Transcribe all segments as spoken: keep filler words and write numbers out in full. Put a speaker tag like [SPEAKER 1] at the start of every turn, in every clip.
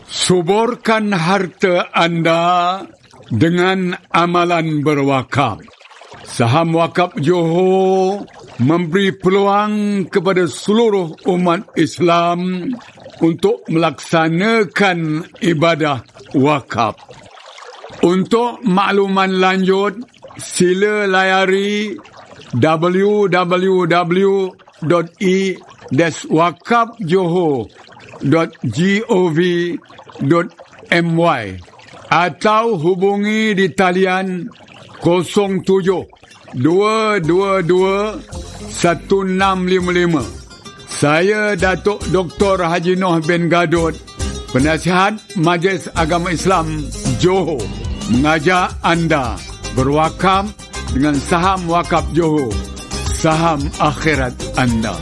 [SPEAKER 1] Suburkan harta anda dengan amalan berwakaf. Saham wakaf Johor memberi peluang kepada seluruh umat Islam untuk melaksanakan ibadah wakaf. Untuk makluman lanjut, sila layari w w w dot i dash wakaf johor dot gov dot my atau hubungi di talian kosong tujuh dua dua dua satu enam lima lima. Saya Datuk Doktor Haji Noh bin Gadot, Penasihat Majlis Agama Islam Johor, mengajak anda berwakaf dengan saham wakaf Johor, saham akhirat anda.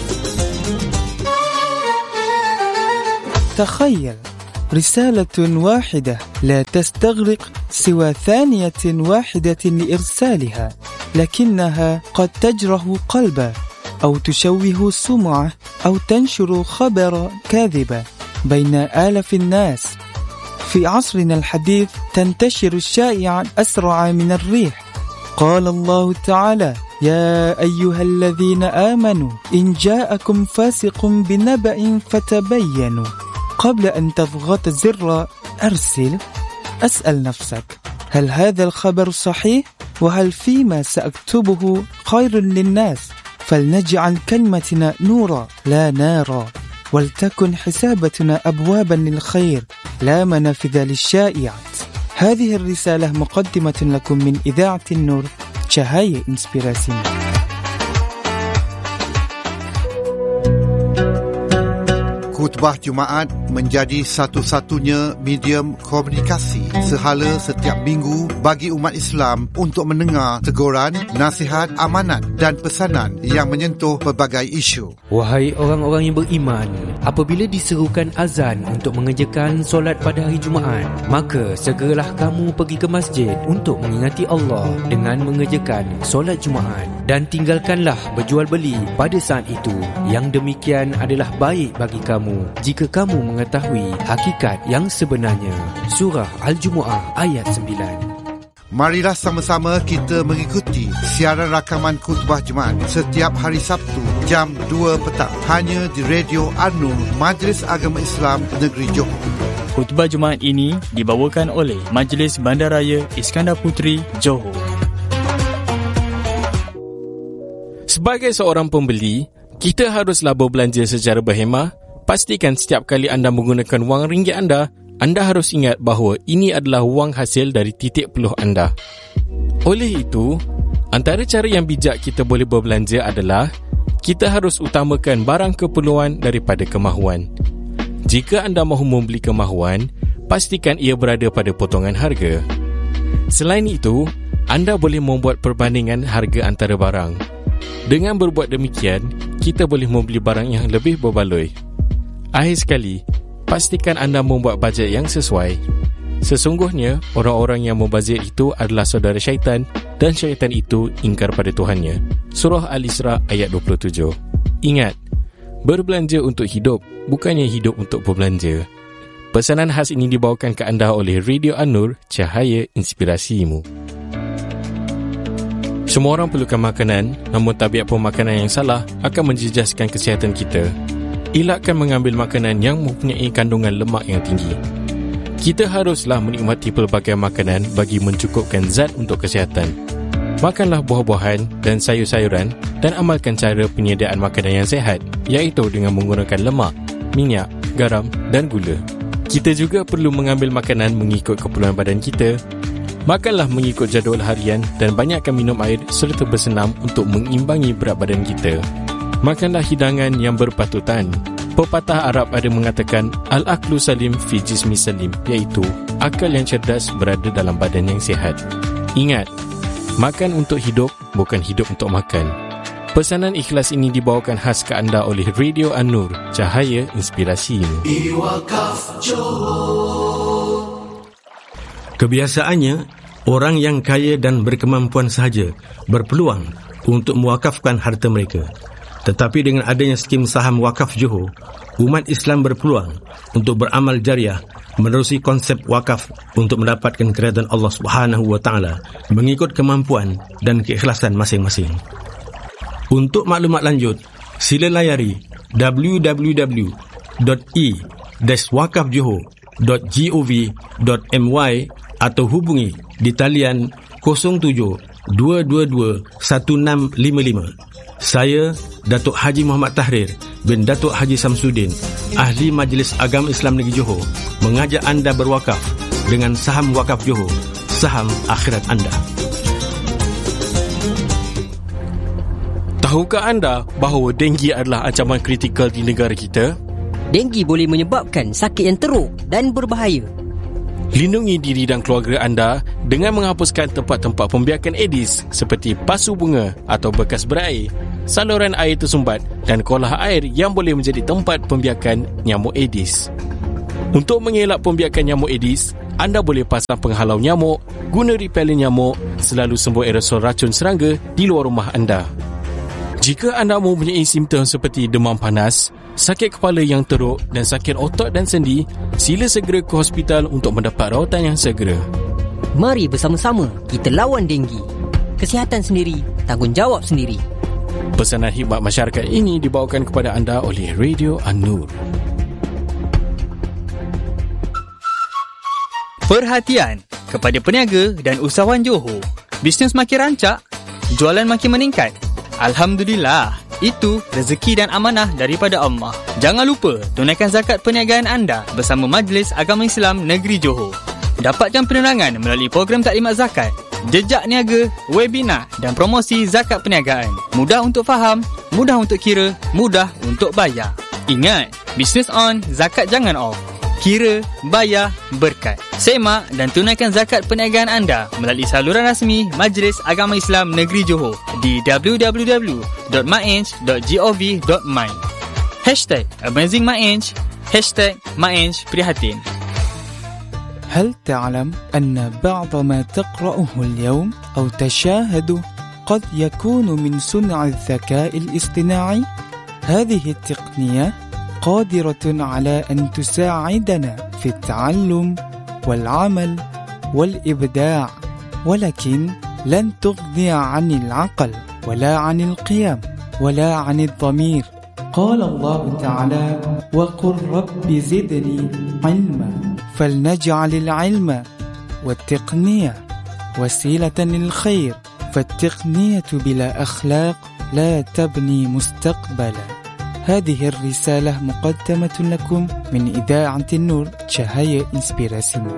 [SPEAKER 2] تخيل رسالة واحدة لا تستغرق سوى ثانية واحدة لإرسالها، لكنها قد تجرح قلبا أو تشوه السمعة أو تنشر خبر كاذبا بين آلاف الناس. في عصرنا الحديث تنتشر الشائعة أسرع من الريح. قال الله تعالى: يا أيها الذين آمنوا إن جاءكم فاسق بنبأ فتبينوا. قبل أن تضغط زر أرسل، أسأل نفسك: هل هذا الخبر صحيح؟ وهل فيما سأكتبه خير للناس؟ فلنجعل كلمتنا نورا لا نارا، ولتكن حسابتنا أبوابا للخير لا منافذ للشائعات. هذه الرسالة مقدمة لكم من إذاعة النور، Cahaya Inspirasi.
[SPEAKER 3] Khutbah Jumaat menjadi satu-satunya medium komunikasi sehala setiap minggu bagi umat Islam untuk mendengar teguran, nasihat, amanat dan pesanan yang menyentuh pelbagai isu.
[SPEAKER 4] Wahai orang-orang yang beriman, apabila diserukan azan untuk mengerjakan solat pada hari Jumaat, maka segeralah kamu pergi ke masjid untuk mengingati Allah dengan mengerjakan solat Jumaat, dan tinggalkanlah berjual beli pada saat itu. Yang demikian adalah baik bagi kamu jika kamu mengetahui hakikat yang sebenarnya. Surah Al-Jumu'ah ayat sembilan.
[SPEAKER 3] Marilah sama-sama kita mengikuti siaran rakaman khutbah Jumaat setiap hari Sabtu jam dua petang hanya di Radio An-Nur, Majlis Agama Islam Negeri Johor.
[SPEAKER 5] Khutbah Jumaat ini dibawakan oleh Majlis Bandaraya Iskandar Puteri, Johor.
[SPEAKER 6] Sebagai seorang pembeli, kita haruslah berbelanja secara berhemah. Pastikan setiap kali anda menggunakan wang ringgit anda, anda harus ingat bahawa ini adalah wang hasil dari titik peluh anda. Oleh itu, antara cara yang bijak kita boleh berbelanja adalah kita harus utamakan barang keperluan daripada kemahuan. Jika anda mahu membeli kemahuan, pastikan ia berada pada potongan harga. Selain itu, anda boleh membuat perbandingan harga antara barang. Dengan berbuat demikian, kita boleh membeli barang yang lebih berbaloi. Akhir sekali, pastikan anda membuat bajet yang sesuai. Sesungguhnya, orang-orang yang membazir itu adalah saudara syaitan, dan syaitan itu ingkar pada Tuhannya. Surah Al-Isra ayat dua puluh tujuh. Ingat, berbelanja untuk hidup, bukannya hidup untuk berbelanja. Pesanan khas ini dibawakan ke anda oleh Radio An-Nur, Cahaya Inspirasimu. Semua orang perlukan makanan, namun tabiat pemakanan yang salah akan menjejaskan kesihatan kita. Elakkan mengambil makanan yang mempunyai kandungan lemak yang tinggi. Kita haruslah menikmati pelbagai makanan bagi mencukupkan zat untuk kesihatan. Makanlah buah-buahan dan sayur-sayuran dan amalkan cara penyediaan makanan yang sihat, iaitu dengan menggunakan lemak, minyak, garam dan gula. Kita juga perlu mengambil makanan mengikut keperluan badan kita. Makanlah mengikut jadual harian dan banyakkan minum air serta bersenam untuk mengimbangi berat badan kita. Makanlah hidangan yang berpatutan. Pepatah Arab ada mengatakan Al-Aqlu Salim fi Jismi Salim, iaitu akal yang cerdas berada dalam badan yang sihat. Ingat, makan untuk hidup, bukan hidup untuk makan. Pesanan ikhlas ini dibawakan khas ke anda oleh Radio An-Nur, Cahaya Inspirasimu.
[SPEAKER 7] Kebiasaannya, orang yang kaya dan berkemampuan sahaja berpeluang untuk mewakafkan harta mereka. Tetapi dengan adanya skim saham wakaf Johor, umat Islam berpeluang untuk beramal jariah menerusi konsep wakaf untuk mendapatkan keridhaan Allah Subhanahu wa taala mengikut kemampuan dan keikhlasan masing-masing. Untuk maklumat lanjut, sila layari w w w dot i dash wakaf johor dot gov dot my atau hubungi di talian kosong tujuh dua dua dua satu enam lima lima. Saya, Datuk Haji Muhammad Tahrir bin Datuk Haji Samsudin, Ahli Majlis Agama Islam Negeri Johor, mengajak anda berwakaf dengan saham wakaf Johor, saham akhirat anda.
[SPEAKER 6] Tahukah anda bahawa denggi adalah ancaman kritikal di negara kita?
[SPEAKER 8] Denggi boleh menyebabkan sakit yang teruk dan berbahaya.
[SPEAKER 6] Lindungi diri dan keluarga anda dengan menghapuskan tempat-tempat pembiakan Aedes seperti pasu bunga atau bekas berair, saluran air tersumbat dan kolah air yang boleh menjadi tempat pembiakan nyamuk Aedes. Untuk mengelak pembiakan nyamuk Aedes, anda boleh pasang penghalau nyamuk, guna repelen nyamuk, selalu sembuh aerosol racun serangga di luar rumah anda. Jika anda mempunyai simptom seperti demam panas, sakit kepala yang teruk dan sakit otot dan sendi, sila segera ke hospital untuk mendapat rawatan yang segera.
[SPEAKER 8] Mari bersama-sama kita lawan denggi. Kesihatan sendiri, tanggungjawab sendiri.
[SPEAKER 6] Pesanan khidmat masyarakat ini dibawakan kepada anda oleh Radio An-Nur.
[SPEAKER 2] Perhatian kepada peniaga dan usahawan Johor. Bisnes makin rancak, jualan makin meningkat. Alhamdulillah, itu rezeki dan amanah daripada Allah. Jangan lupa tunaikan zakat perniagaan anda bersama Majlis Agama Islam Negeri Johor. Dapatkan penerangan melalui program taklimat zakat, jejak niaga, webinar dan promosi zakat perniagaan. Mudah untuk faham, mudah untuk kira, mudah untuk bayar. Ingat, bisnes on, zakat jangan off. Kira, bayar, berkat. Semak dan tunaikan zakat perniagaan anda melalui saluran rasmi Majlis Agama Islam Negeri Johor di w w w dot maenj dot gov dot my. Hashtag Amazing Maenj, Hashtag Maenj Prihatin. هل تعلم أن بعض ما تقرأه اليوم أو تشاهده قد يكون من صنع الذكاء الاصطناعي؟ هذه التقنية قادرة على أن تساعدنا في التعلم والعمل والإبداع، ولكن لن تغني عن العقل ولا عن القيم ولا عن الضمير. قال الله تعالى: وقل رب زدني علما. فلنجعل العلم والتقنية وسيلة للخير، فالتقنية بلا أخلاق لا تبني مستقبلا. هذه الرسالة مقدمة لكم من إذاعة النور، cahaya inspirasimu.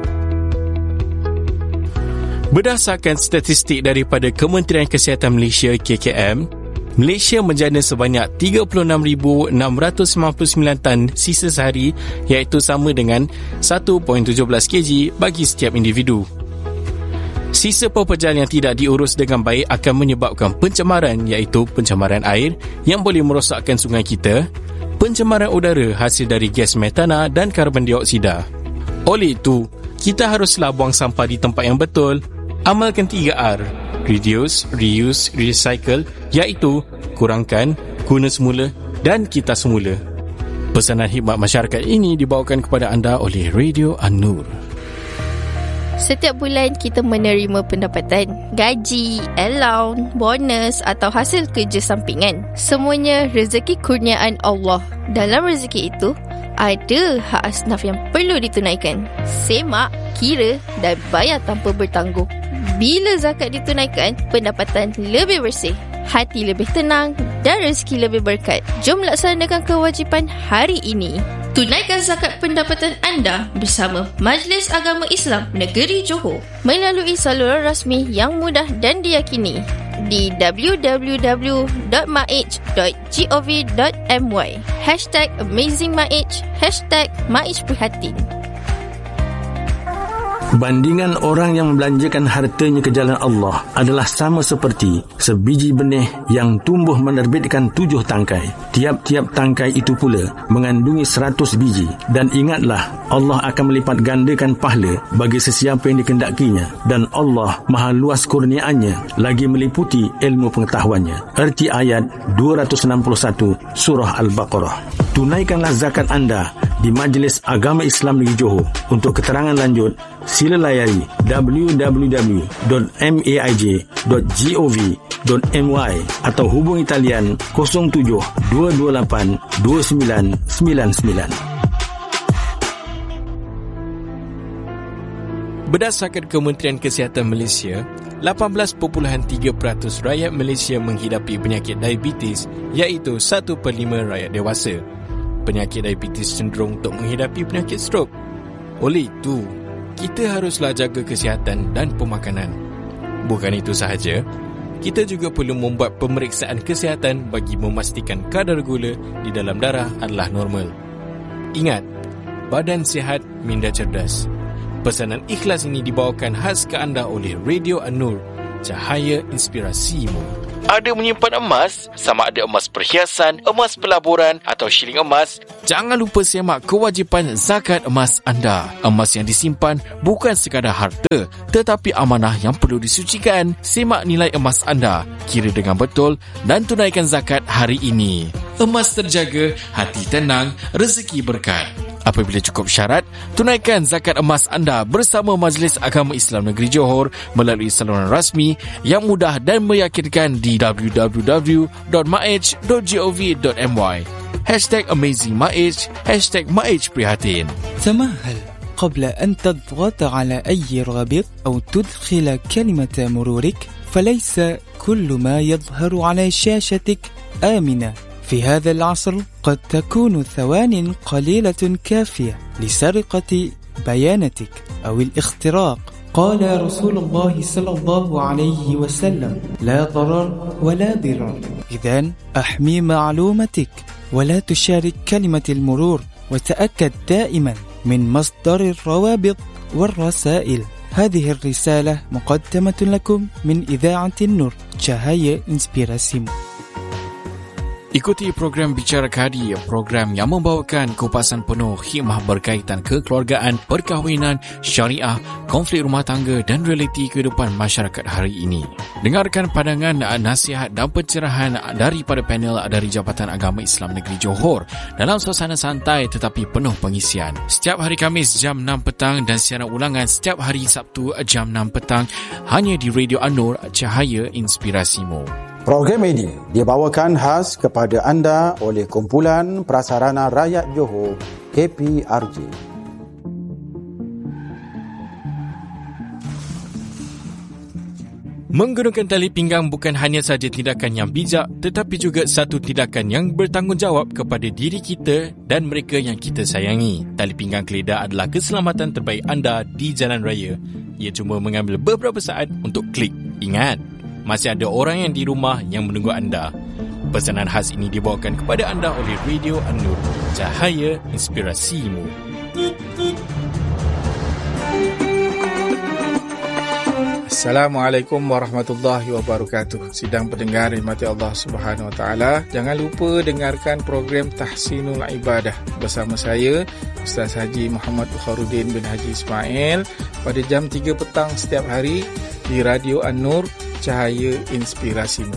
[SPEAKER 6] Berdasarkan statistik daripada Kementerian Kesihatan Malaysia K K M, Malaysia menjana sebanyak tiga puluh enam ribu enam ratus sembilan puluh sembilan tan sisa sehari, iaitu sama dengan satu perpuluhan tujuh belas kilogram bagi setiap individu. Sisa pekerjaan yang tidak diurus dengan baik akan menyebabkan pencemaran, iaitu pencemaran air yang boleh merosakkan sungai kita, pencemaran udara hasil dari gas metana dan karbon dioksida. Oleh itu, kita haruslah buang sampah di tempat yang betul, amalkan tiga R, reduce, reuse, recycle, iaitu kurangkan, guna semula dan kita semula. Pesanan khidmat masyarakat ini dibawakan kepada anda oleh Radio An-Nur.
[SPEAKER 9] Setiap bulan kita menerima pendapatan, gaji, allowance, bonus atau hasil kerja sampingan. Semuanya rezeki kurniaan Allah. Dalam rezeki itu, ada hak asnaf yang perlu ditunaikan. Semak, kira dan bayar tanpa bertangguh. Bila zakat ditunaikan, pendapatan lebih bersih, hati lebih tenang dan rezeki lebih berkat. Jom laksanakan kewajipan hari ini. Tunaikan zakat pendapatan anda bersama Majlis Agama Islam Negeri Johor melalui saluran rasmi yang mudah dan diyakini di w w w dot maenj dot gov dot my. Hashtag Amazing Maenj, Hashtag Maenj Prihatin.
[SPEAKER 7] Bandingan orang yang membelanjakan hartanya ke jalan Allah adalah sama seperti sebiji benih yang tumbuh menerbitkan tujuh tangkai. Tiap-tiap tangkai itu pula mengandungi seratus biji. Dan ingatlah, Allah akan melipat gandakan pahala bagi sesiapa yang dikendakinya. Dan Allah maha luas kurniaannya, lagi meliputi ilmu pengetahuannya. Erti ayat dua ratus enam puluh satu Surah Al-Baqarah. tunaikanlah zakat anda di Majlis Agama Islam Negeri Johor. Untuk keterangan lanjut, sila layari w w w dot m a i j dot gov dot m y atau hubungi talian kosong tujuh dua dua lapan dua sembilan sembilan sembilan.
[SPEAKER 6] Berdasarkan Kementerian Kesihatan Malaysia, lapan belas perpuluhan tiga peratus rakyat Malaysia menghidapi penyakit diabetes, iaitu satu per lima rakyat dewasa. Penyakit diabetes cenderung untuk menghidapi penyakit strok. Oleh itu, kita haruslah jaga kesihatan dan pemakanan. Bukan itu sahaja, kita juga perlu membuat pemeriksaan kesihatan bagi memastikan kadar gula di dalam darah adalah normal. Ingat, badan sihat minda cerdas. Pesanan ikhlas ini dibawakan khas ke anda oleh Radio An-Nur, cahaya inspirasimu. Ada menyimpan emas, sama ada emas perhiasan, emas pelaburan atau shilling emas, jangan lupa semak kewajipan zakat emas anda. Emas yang disimpan bukan sekadar harta, tetapi amanah yang perlu disucikan. Semak nilai emas anda, kira dengan betul dan tunaikan zakat hari ini. Emas terjaga, hati tenang, rezeki berkat. Apabila cukup syarat, tunaikan zakat emas anda bersama Majlis Agama Islam Negeri Johor melalui saluran rasmi yang mudah dan meyakinkan di w w w dot m a h dot gov dot m y. Hashtag Amazing Maij, Hashtag Maij Prihatin.
[SPEAKER 10] تمهل قبل أن تضغط على أي رابط أو تدخل كلمة مرورك، فليس كل ما يظهر على شاشتك آمنة. في هذا العصر قد تكون ثوان قليلة كافية لسرقة بياناتك أو الاختراق. قال رسول الله صلى الله عليه وسلم: لا ضرر ولا ضرار. إذن أحمي معلومتك ولا تشارك كلمة المرور، وتأكد دائما من مصدر الروابط والرسائل. هذه الرسالة مقدمة لكم من إذاعة النور، cahaya inspirasimu.
[SPEAKER 6] Ikuti program Bicara Kadi, program yang membawakan kupasan penuh hikmah berkaitan kekeluargaan, perkahwinan, syariah, konflik rumah tangga dan realiti kehidupan masyarakat hari ini. Dengarkan pandangan, nasihat dan pencerahan daripada panel dari Jabatan Agama Islam Negeri Johor dalam suasana santai tetapi penuh pengisian. Setiap hari Khamis jam enam petang dan siaran ulangan setiap hari Sabtu jam enam petang hanya di Radio An-Nur, cahaya inspirasimu.
[SPEAKER 11] Program ini dibawakan khas kepada anda oleh Kumpulan Prasarana Rakyat Johor, K P R J.
[SPEAKER 6] Menggunakan tali pinggang bukan hanya sahaja tindakan yang bijak, tetapi juga satu tindakan yang bertanggungjawab kepada diri kita dan mereka yang kita sayangi. Tali pinggang keledar adalah keselamatan terbaik anda di jalan raya. Ia cuma mengambil beberapa saat untuk klik. Ingat, masih ada orang yang di rumah yang menunggu anda. Pesanan khas ini dibawakan kepada anda oleh Radio An-Nur, cahaya inspirasimu.
[SPEAKER 12] Assalamualaikum warahmatullahi wabarakatuh. Sidang pendengar rahmati Allah Subhanahu wa taala, jangan lupa dengarkan program Tahsinul Ibadah bersama saya Ustaz Haji Muhammad Bukharuddin bin Haji Ismail pada jam tiga petang setiap hari di Radio An-Nur, cahaya inspirasimu.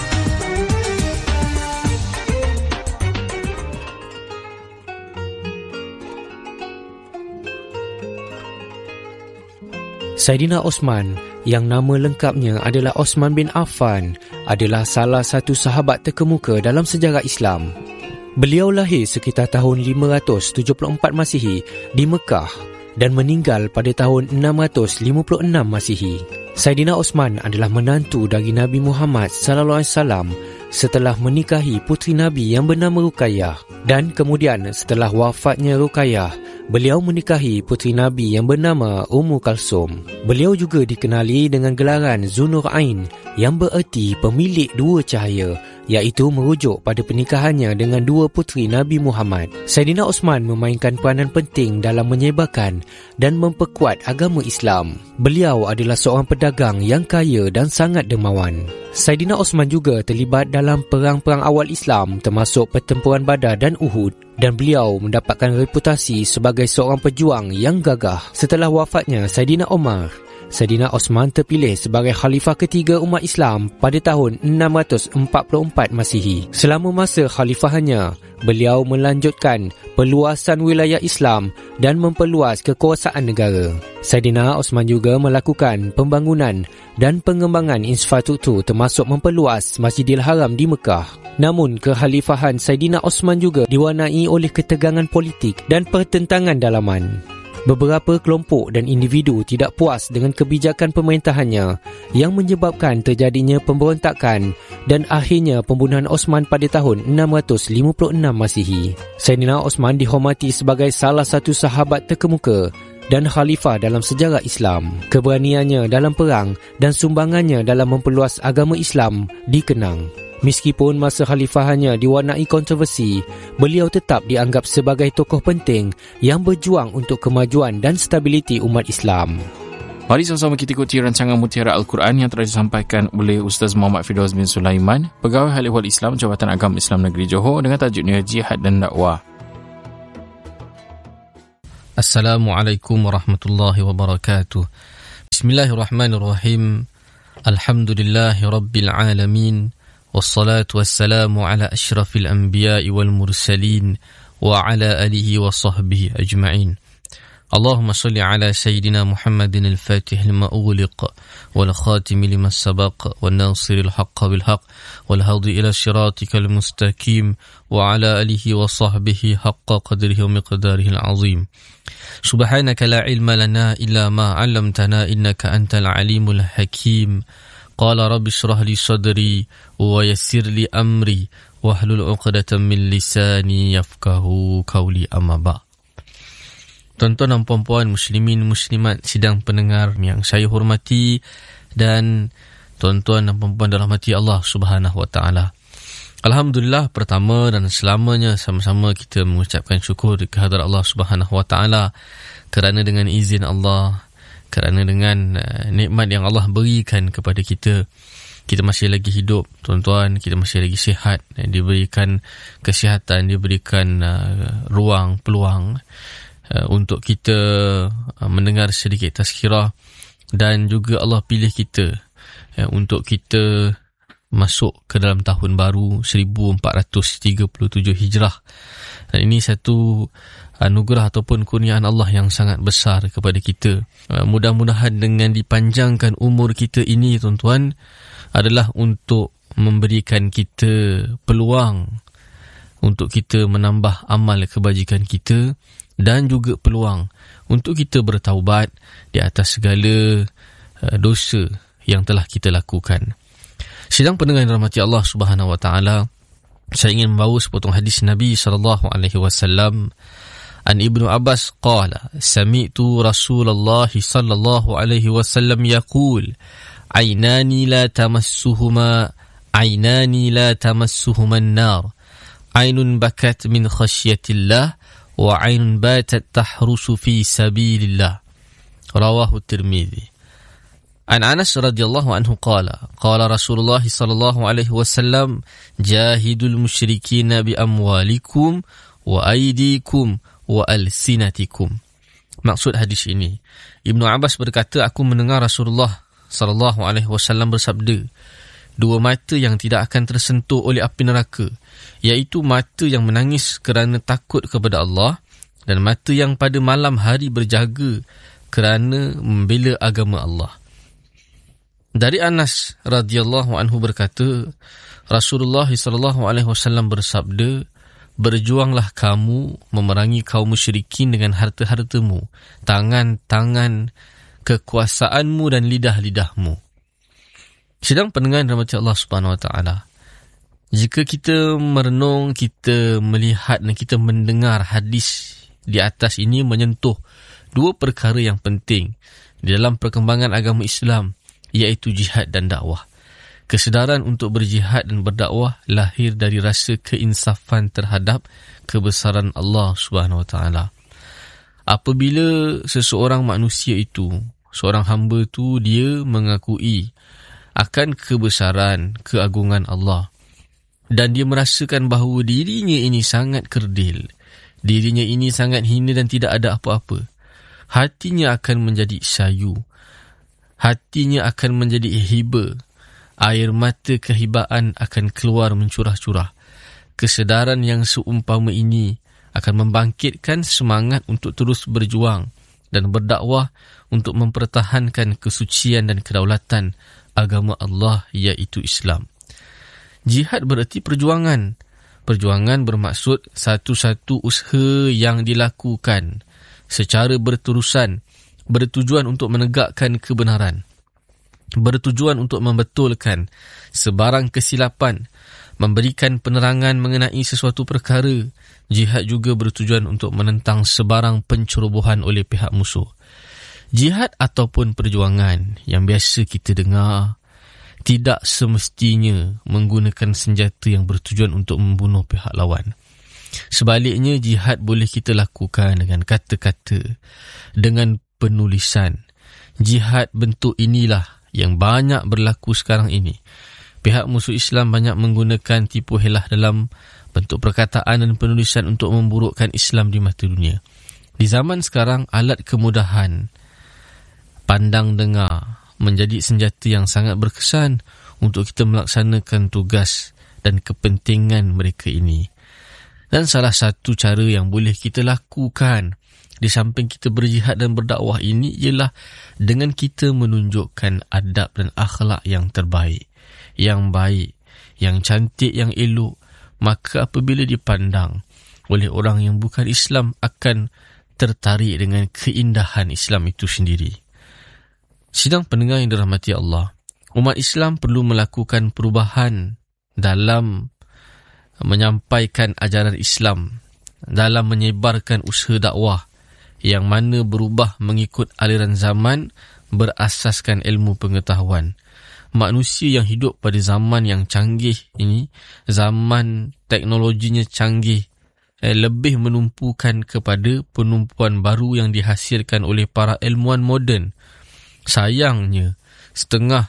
[SPEAKER 4] Saidina Osman, yang nama lengkapnya adalah Osman bin Affan, adalah salah satu sahabat terkemuka dalam sejarah Islam. Beliau lahir sekitar tahun lima ratus tujuh puluh empat Masihi di Mekah dan meninggal pada tahun enam ratus lima puluh enam Masihi. Saidina Osman adalah menantu dari Nabi Muhammad sallallahu alaihi wasallam setelah menikahi puteri Nabi yang bernama Ruqayyah, dan kemudian setelah wafatnya Ruqayyah, beliau menikahi puteri Nabi yang bernama Ummu Kalsum. Beliau juga dikenali dengan gelaran Zunurain yang bererti pemilik dua cahaya, iaitu merujuk pada pernikahannya dengan dua puteri Nabi Muhammad. Saidina Osman memainkan peranan penting dalam menyebarkan dan memperkuat agama Islam. Beliau adalah seorang pedagang yang kaya dan sangat dermawan. Saidina Osman juga terlibat dalam perang-perang awal Islam termasuk pertempuran Badar dan Uhud, dan beliau mendapatkan reputasi sebagai seorang pejuang yang gagah. Setelah wafatnya Saidina Omar, Saidina Osman terpilih sebagai khalifah ketiga umat Islam pada tahun enam ratus empat puluh empat Masihi. Selama masa khalifahannya, beliau melanjutkan perluasan wilayah Islam dan memperluas kekuasaan negara. Saidina Osman juga melakukan pembangunan dan pengembangan infrastruktur termasuk memperluas Masjidil Haram di Mekah. Namun, kekhalifahan Saidina Osman juga diwarnai oleh ketegangan politik dan pertentangan dalaman. Beberapa kelompok dan individu tidak puas dengan kebijakan pemerintahannya yang menyebabkan terjadinya pemberontakan dan akhirnya pembunuhan Osman pada tahun enam ratus lima puluh enam Masihi. Saidina Osman dihormati sebagai salah satu sahabat terkemuka dan khalifah dalam sejarah Islam. Keberaniannya dalam perang dan sumbangannya dalam memperluas agama Islam dikenang. Meskipun masa khalifahannya diwarnai kontroversi, beliau tetap dianggap sebagai tokoh penting yang berjuang untuk kemajuan dan stabiliti umat Islam.
[SPEAKER 6] Mari sama-sama kita ikuti rancangan Mutiara Al-Quran yang telah disampaikan oleh Ustaz Muhammad Firdaus bin Sulaiman, Pegawai Hal Ehwal Islam Jabatan Agama Islam Negeri Johor, dengan tajuknya Jihad dan Dakwah.
[SPEAKER 13] Assalamualaikum warahmatullahi wabarakatuh. Bismillahirrahmanirrahim. Alhamdulillahi rabbil alamin. والصلاة والسلام على أشرف الأنبياء والمرسلين وعلى آله وصحبه أجمعين. اللهم صل على سيدنا محمد الفاتح لما أغلق والخاتم لما سبق والناصر الحق بالحق والهادي إلى صراطك المستقيم وعلى آله وصحبه حق قدره ومقداره العظيم. سبحانك لا علم لنا إلا ما علمتنا إنك أنت العليم الحكيم. قال رب اشرح لي صدري ويسر لي أمري واحلل عقدة من لساني يفقهوا قولي أما بعد. Tuan-tuan dan puan-puan muslimin muslimat sidang pendengar yang saya hormati dan tuan-tuan dan puan-puan dalam hati Allah Subhanahu wa taala. Alhamdulillah, pertama dan selamanya sama-sama kita mengucapkan syukur kehadrat Allah Subhanahu wa taala kerana dengan izin Allah, kerana dengan uh, nikmat yang Allah berikan kepada kita, kita masih lagi hidup, tuan-tuan, kita masih lagi sihat, dan diberikan kesihatan, diberikan uh, ruang, peluang uh, untuk kita uh, mendengar sedikit tazkirah, dan juga Allah pilih kita uh, untuk kita masuk ke dalam tahun baru seribu empat ratus tiga puluh tujuh Hijrah. Dan ini satu anugerah ataupun kurniaan Allah yang sangat besar kepada kita. Mudah-mudahan dengan dipanjangkan umur kita ini, tuan-tuan, adalah untuk memberikan kita peluang untuk kita menambah amal kebajikan kita dan juga peluang untuk kita bertaubat di atas segala uh, dosa yang telah kita lakukan. Sidang pendengar yang dirahmati Allah Subhanahu wa taala, saya ingin membawa sepotong hadis Nabi sallallahu alaihi wasallam. An Ibnu Abbas qala sami'tu Rasulullah sallallahu alaihi wasallam yaqul aynani la tamassuhuma aynani la tamassuhuma an-nar aynun bakat min khasyatillah wa aynun batat tahrusu fi sabilillah. Rawahu Tirmidzi. An Anas radhiyallahu anhu qala qala Rasulullah sallallahu alaihi wasallam jahidul musyrikina bi amwalikum wa aydikum wa alsinatikum. Maksud hadis ini, Ibnu Abbas berkata, aku mendengar Rasulullah sallallahu alaihi wasallam bersabda, dua mata yang tidak akan tersentuh oleh api neraka, iaitu mata yang menangis kerana takut kepada Allah dan mata yang pada malam hari berjaga kerana membela agama Allah. Dari Anas radhiyallahu anhu berkata, Rasulullah sallallahu alaihi wasallam bersabda, berjuanglah kamu memerangi kaum musyrikin dengan harta-hartamu, tangan-tangan, kekuasaanmu dan lidah-lidahmu. Sedang pendengar rahmat Allah Subhanahu wa taala, jika kita merenung, kita melihat dan kita mendengar hadis di atas ini menyentuh dua perkara yang penting di dalam perkembangan agama Islam, iaitu jihad dan dakwah. Kesedaran untuk berjihad dan berdakwah lahir dari rasa keinsafan terhadap kebesaran Allah Subhanahu wa taala. Apabila seseorang manusia itu, seorang hamba tu, dia mengakui akan kebesaran, keagungan Allah, dan dia merasakan bahawa dirinya ini sangat kerdil, dirinya ini sangat hina dan tidak ada apa-apa, hatinya akan menjadi sayu. hatinya akan menjadi hiba, air mata kehibaan akan keluar mencurah-curah. Kesedaran yang seumpama ini akan membangkitkan semangat untuk terus berjuang dan berdakwah untuk mempertahankan kesucian dan kedaulatan agama Allah, iaitu Islam. Jihad bererti perjuangan. Perjuangan bermaksud satu-satu usaha yang dilakukan secara berterusan, bertujuan untuk menegakkan kebenaran, bertujuan untuk membetulkan sebarang kesilapan, memberikan penerangan mengenai sesuatu perkara. Jihad juga bertujuan untuk menentang sebarang pencerobohan oleh pihak musuh. Jihad ataupun perjuangan yang biasa kita dengar tidak semestinya menggunakan senjata yang bertujuan untuk membunuh pihak lawan. Sebaliknya, jihad boleh kita lakukan dengan kata-kata, dengan penulisan. Jihad bentuk inilah yang banyak berlaku sekarang ini. Pihak musuh Islam banyak menggunakan tipu helah dalam bentuk perkataan dan penulisan untuk memburukkan Islam di mata dunia. Di zaman sekarang, alat kemudahan pandang dengar menjadi senjata yang sangat berkesan untuk kita melaksanakan tugas dan kepentingan mereka ini. Dan salah satu cara yang boleh kita lakukan di samping kita berjihad dan berdakwah ini ialah dengan kita menunjukkan adab dan akhlak yang terbaik, yang baik, yang cantik, yang elok. Maka apabila dipandang oleh orang yang bukan Islam, akan tertarik dengan keindahan Islam itu sendiri. Sidang pendengar yang dirahmati Allah, umat Islam perlu melakukan perubahan dalam menyampaikan ajaran Islam, dalam menyebarkan usaha dakwah yang mana berubah mengikut aliran zaman berasaskan ilmu pengetahuan. Manusia yang hidup pada zaman yang canggih ini, zaman teknologinya canggih, eh, lebih menumpukan kepada penumpuan baru yang dihasilkan oleh para ilmuwan moden. Sayangnya, setengah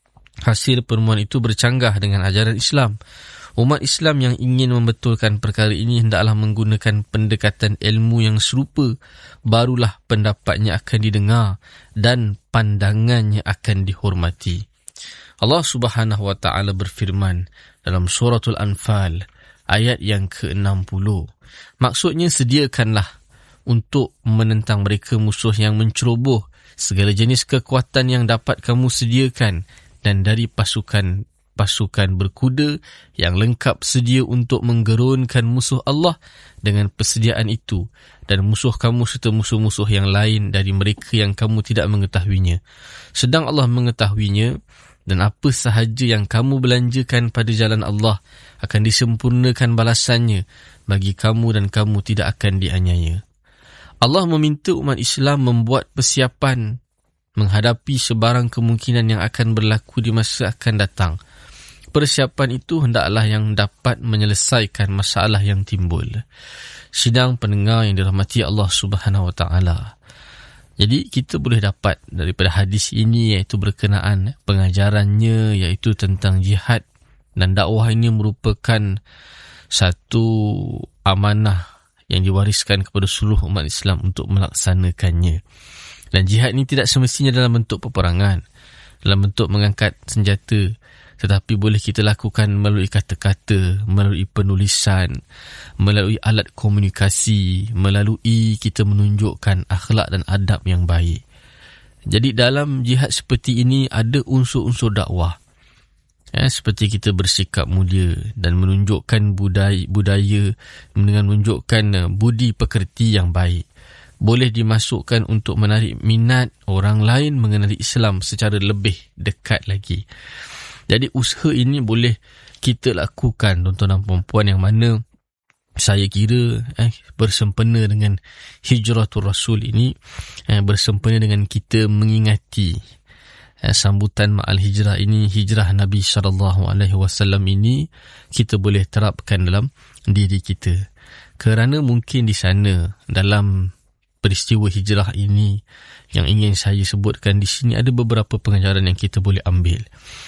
[SPEAKER 13] hasil penemuan itu bercanggah dengan ajaran Islam. Umat Islam yang ingin membetulkan perkara ini hendaklah menggunakan pendekatan ilmu yang serupa, barulah pendapatnya akan didengar dan pandangannya akan dihormati. Allah Subhanahu wa taala berfirman dalam suratul Anfal ayat yang ke enam puluh. Maksudnya, sediakanlah untuk menentang mereka musuh yang menceroboh segala jenis kekuatan yang dapat kamu sediakan, dan dari pasukan-pasukan berkuda yang lengkap sedia untuk menggerunkan musuh Allah dengan persediaan itu, dan musuh kamu serta musuh-musuh yang lain dari mereka yang kamu tidak mengetahuinya. Sedang Allah mengetahuinya, dan apa sahaja yang kamu belanjakan pada jalan Allah akan disempurnakan balasannya bagi kamu, dan kamu tidak akan dianiaya. Allah meminta umat Islam membuat persiapan menghadapi sebarang kemungkinan yang akan berlaku di masa akan datang. Persiapan itu hendaklah yang dapat menyelesaikan masalah yang timbul. Sidang pendengar yang dirahmati Allah Subhanahu wa taala. Jadi kita boleh dapat daripada hadis ini, iaitu berkenaan pengajarannya, iaitu tentang jihad dan dakwah ini merupakan satu amanah yang diwariskan kepada seluruh umat Islam untuk melaksanakannya. Dan jihad ini tidak semestinya dalam bentuk peperangan, dalam bentuk mengangkat senjata, tetapi boleh kita lakukan melalui kata-kata, melalui penulisan, melalui alat komunikasi, melalui kita menunjukkan akhlak dan adab yang baik. Jadi dalam jihad seperti ini ada unsur-unsur dakwah. Ya, seperti kita bersikap mulia dan menunjukkan budaya, budaya dengan menunjukkan budi pekerti yang baik. Boleh dimasukkan untuk menarik minat orang lain mengenali Islam secara lebih dekat lagi. Jadi usaha ini boleh kita lakukan, tuan-tuan dan puan-puan, yang mana saya kira eh, bersempena dengan Hijratul Rasul ini, eh, bersempena dengan kita mengingati eh, sambutan ma'al hijrah ini, hijrah Nabi sallallahu alaihi wasallam ini, kita boleh terapkan dalam diri kita. Kerana mungkin di sana dalam peristiwa hijrah ini yang ingin saya sebutkan di sini ada beberapa pengajaran yang kita boleh ambil.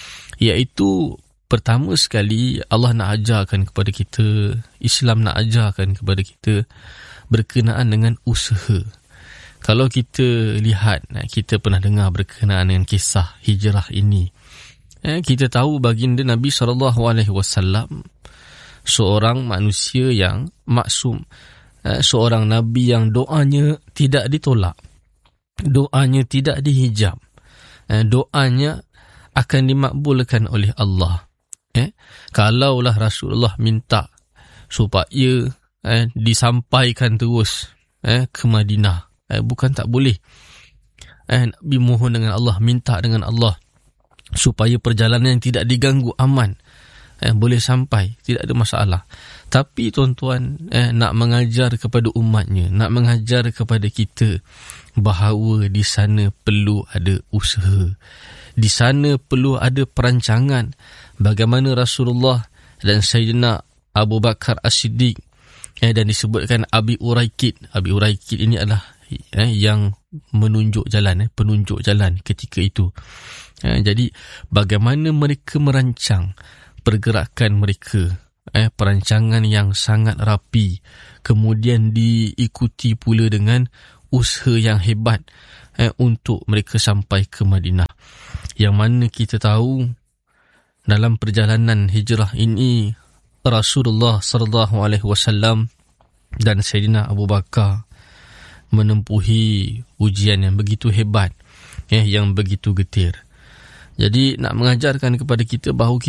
[SPEAKER 13] Iaitu pertama sekali, Allah nak ajarkan kepada kita, Islam nak ajarkan kepada kita berkenaan dengan usaha. Kalau kita lihat, kita pernah dengar berkenaan dengan kisah hijrah ini. Kita tahu baginda Nabi sallallahu alaihi wasallam seorang manusia yang maksum, seorang Nabi yang doanya tidak ditolak, doanya tidak dihijab, doanya akan dimakbulkan oleh Allah. Eh, kalaulah Rasulullah minta supaya eh, disampaikan terus eh, ke Madinah, eh, bukan tak boleh. Eh, Nabi mohon dengan Allah, minta dengan Allah supaya perjalanan yang tidak diganggu, aman, eh, boleh sampai, tidak ada masalah. Tapi tuan-tuan, eh, nak mengajar kepada umatnya, nak mengajar kepada kita bahawa di sana perlu ada usaha, di sana perlu ada perancangan. Bagaimana Rasulullah dan Sayyidina Abu Bakar As-Siddiq, eh, dan disebutkan Abi Uraikid. Abi Uraikid ini adalah eh, yang menunjuk jalan, eh, penunjuk jalan ketika itu. Eh, jadi bagaimana mereka merancang pergerakan mereka, eh, perancangan yang sangat rapi, kemudian diikuti pula dengan usaha yang hebat eh, untuk mereka sampai ke Madinah. Yang mana kita tahu dalam perjalanan hijrah ini Rasulullah sallallahu alaihi wasallam dan Sayyidina Abu Bakar menempuhi ujian yang begitu hebat, eh, yang begitu getir. Jadi nak mengajarkan kepada kita bahawa kita